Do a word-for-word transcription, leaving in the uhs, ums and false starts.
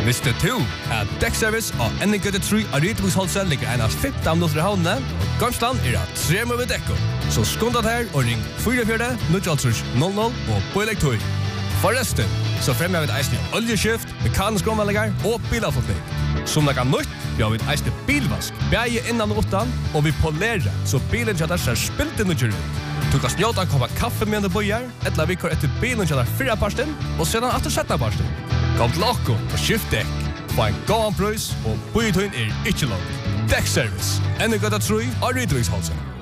Visste du at Dekkservice og Ennegøtte tre av Rydviksholse ligger en av femten minutter i havnene, og Gamsland er av tre med dekko. Så skundet her og ring fire fire null null null og på elektroi. Forresten, så fremmer vi et eisende oljeskift, mekanisk omvallinger og bilavfotning. Som det kan nytt, vi har vi et eisende bilvask, bæge innan og åttan, og vi polerer, så bilen kjøtter ser spilt inn og kjører ut. Du kan snjåta en koppa kaffe med en bøyer, eller vi kör etter bilen kjøtter fyrre parsten, og sedan atter sjette parsten. Kom til okko og skift dekk. Få en gåan prøys, og bøyetøyen er ikke lov. Dekkservice. Ennegøtta tre av Rydviksholse.